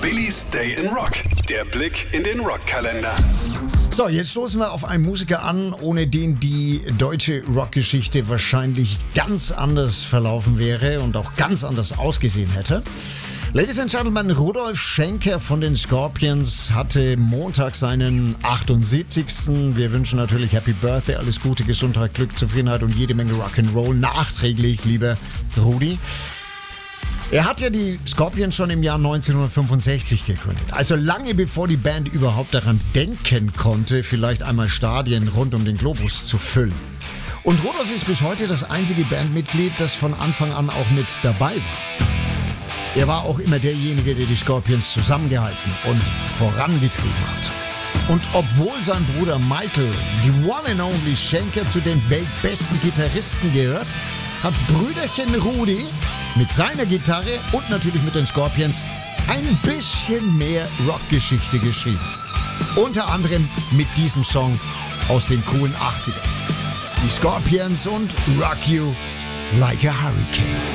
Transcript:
Billys Day in Rock. Der Blick in den Rockkalender. So, jetzt stoßen wir auf einen Musiker an, ohne den die deutsche Rockgeschichte wahrscheinlich ganz anders verlaufen wäre und auch ganz anders ausgesehen hätte. Ladies and Gentlemen, Rudolf Schenker von den Scorpions hatte Montag seinen 78. Wir wünschen natürlich Happy Birthday, alles Gute, Gesundheit, Glück, Zufriedenheit und jede Menge Rock'n'Roll nachträglich, lieber Rudi. Er hat ja die Scorpions schon im Jahr 1965 gegründet. Also lange bevor die Band überhaupt daran denken konnte, vielleicht einmal Stadien rund um den Globus zu füllen. Und Rudolf ist bis heute das einzige Bandmitglied, das von Anfang an auch mit dabei war. Er war auch immer derjenige, der die Scorpions zusammengehalten und vorangetrieben hat. Und obwohl sein Bruder Michael, the one and only Schenker, zu den weltbesten Gitarristen gehört, hat Brüderchen Rudi mit seiner Gitarre und natürlich mit den Scorpions ein bisschen mehr Rockgeschichte geschrieben. Unter anderem mit diesem Song aus den coolen 80ern. Die Scorpions und Rock You Like a Hurricane.